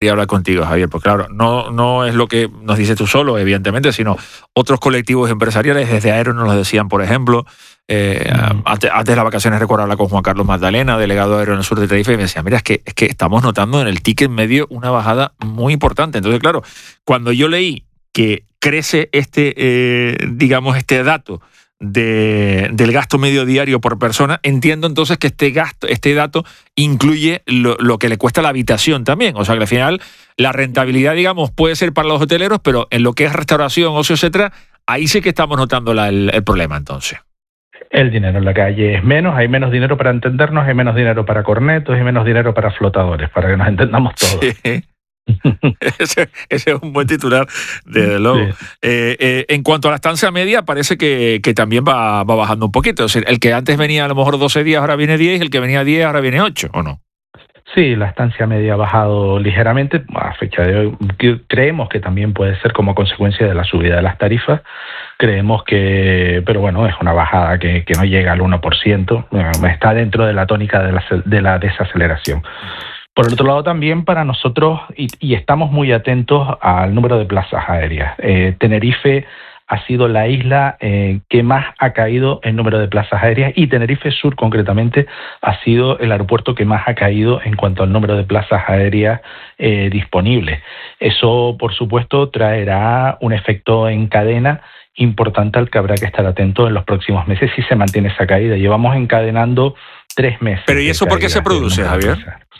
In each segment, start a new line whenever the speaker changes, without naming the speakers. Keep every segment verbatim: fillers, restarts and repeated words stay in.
Quería hablar contigo, Javier, porque claro, no, no es lo que nos dices tú solo, evidentemente, sino otros colectivos empresariales, desde Aero nos lo decían, por ejemplo. Eh, mm. antes, antes de las vacaciones recuerdo hablar con Juan Carlos Magdalena, delegado de Aero en el sur de Tenerife, y me decía, mira, es que, es que estamos notando en el ticket medio una bajada muy importante. Entonces, claro, cuando yo leí que crece este, eh, digamos, este dato De, del gasto medio diario por persona, entiendo entonces que este gasto, este dato incluye lo, lo que le cuesta la habitación también. O sea que al final la rentabilidad, digamos, puede ser para los hoteleros, pero en lo que es restauración, ocio, etcétera, ahí sí que estamos notando la, el, el problema entonces.
El dinero en la calle es menos, hay menos dinero para entendernos, hay menos dinero para cornetos, hay menos dinero para flotadores, para que nos entendamos todos.
Sí. ese, ese es un buen titular, desde luego. Sí. Eh, eh, en cuanto a la estancia media, parece que, que también va, va bajando un poquito. O sea, el que antes venía a lo mejor doce días, ahora viene diez, y el que venía diez, ahora viene ocho, ¿o no?
Sí, la estancia media ha bajado ligeramente. A fecha de hoy creemos que también puede ser como consecuencia de la subida de las tarifas. Creemos que, pero bueno, es una bajada que, que no llega al uno por ciento. Está dentro de la tónica de la, de la desaceleración. Por el otro lado también para nosotros, y, y estamos muy atentos al número de plazas aéreas. Eh, Tenerife ha sido la isla eh, que más ha caído en número de plazas aéreas, y Tenerife Sur concretamente ha sido el aeropuerto que más ha caído en cuanto al número de plazas aéreas eh, disponibles. Eso, por supuesto, traerá un efecto en cadena importante al que habrá que estar atento en los próximos meses si se mantiene esa caída. Llevamos encadenando tres meses.
¿Pero y eso por qué se produce, Javier?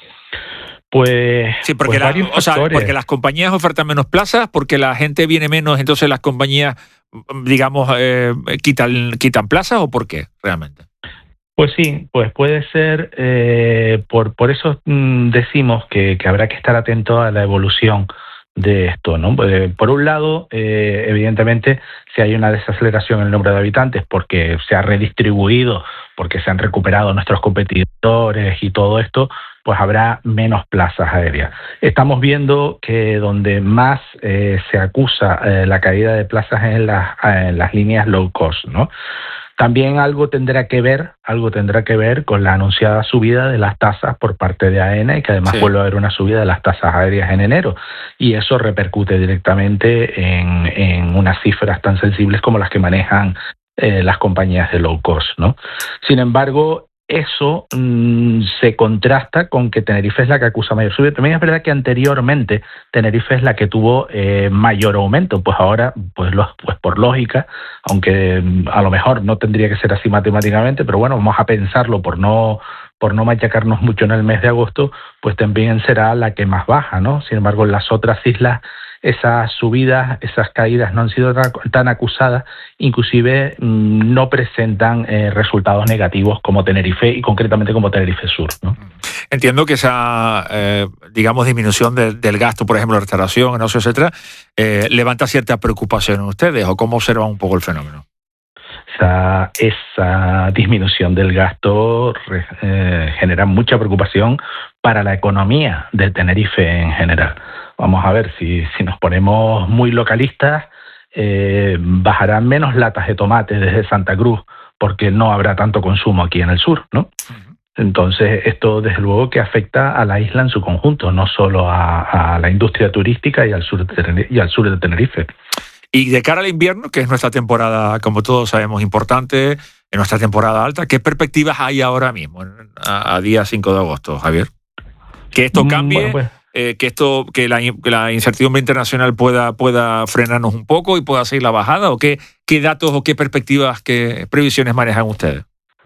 Pues,
sí, porque,
pues
la, o sea, porque las compañías ofertan menos plazas, porque la gente viene menos, entonces las compañías, digamos, eh, quitan, quitan plazas, ¿o por qué realmente?
Pues sí, pues puede ser, eh, por, por eso mmm, decimos que, que habrá que estar atento a la evolución de esto, ¿no? Por un lado, eh, evidentemente, si hay una desaceleración en el número de habitantes porque se ha redistribuido, porque se han recuperado nuestros competidores y todo esto, pues habrá menos plazas aéreas. Estamos viendo que donde más eh, se acusa eh, la caída de plazas es en las, en las líneas low cost, ¿no? También algo tendrá que ver, algo tendrá que ver con la anunciada subida de las tasas por parte de AENA, y que además sí. vuelve a haber una subida de las tasas aéreas en enero, y eso repercute directamente en, en unas cifras tan sensibles como las que manejan eh, las compañías de low cost, ¿no? Sin embargo, eso mmm, se contrasta con que Tenerife es la que acusa mayor subida. También es verdad que anteriormente Tenerife es la que tuvo eh, mayor aumento, pues ahora, pues, lo, pues por lógica, aunque a lo mejor no tendría que ser así matemáticamente, pero bueno, vamos a pensarlo por no por no machacarnos mucho en el mes de agosto, pues también será la que más baja, ¿no? Sin embargo, en las otras islas esas subidas, esas caídas no han sido tan acusadas, inclusive mmm, no presentan eh, resultados negativos como Tenerife, y concretamente como Tenerife Sur, ¿no?
Entiendo que esa, eh, digamos, disminución de, del gasto, por ejemplo, restauración, en ocio, etcétera, eh, levanta cierta preocupación en ustedes, ¿o cómo observan un poco el fenómeno?
Esa, esa disminución del gasto eh, genera mucha preocupación para la economía de Tenerife en general. Vamos a ver, si, si nos ponemos muy localistas, eh, bajarán menos latas de tomate desde Santa Cruz, porque no habrá tanto consumo aquí en el sur, ¿no? Uh-huh. Entonces, esto desde luego que afecta a la isla en su conjunto, no solo a, a la industria turística y al sur de Tenerife, y al sur de Tenerife.
Y de cara al invierno, que es nuestra temporada, como todos sabemos, importante, en nuestra temporada alta, ¿qué perspectivas hay ahora mismo, a, a día cinco de agosto, Javier? ¿Que esto cambie? Bueno, pues, eh, que esto que la, que la incertidumbre internacional pueda, pueda frenarnos un poco y pueda seguir la bajada, ¿o qué, qué datos o qué perspectivas, qué previsiones manejan ustedes?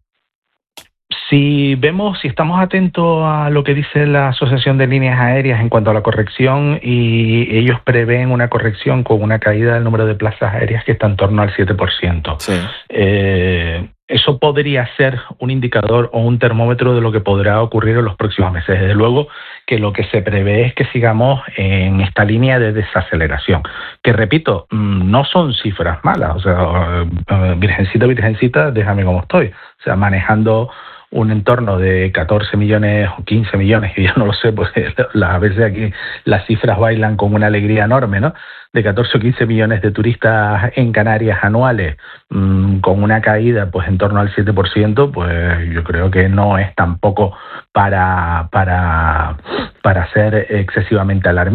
Si vemos, si estamos atentos a lo que dice la Asociación de Líneas Aéreas en cuanto a la corrección, y ellos prevén una corrección con una caída del número de plazas aéreas que está en torno al siete por ciento. Sí. Eh, eso podría ser un indicador o un termómetro de lo que podrá ocurrir en los próximos meses. Desde luego que lo que se prevé es que sigamos en esta línea de desaceleración, que repito, no son cifras malas. O sea, virgencita, virgencita, déjame como estoy. O sea, manejando un entorno de catorce millones o quince millones, que ya no lo sé, porque a veces aquí las cifras bailan con una alegría enorme, ¿no? De catorce o quince millones de turistas en Canarias anuales, mmm, con una caída pues en torno al siete por ciento, pues yo creo que no es tampoco para, para, para ser excesivamente alarmista.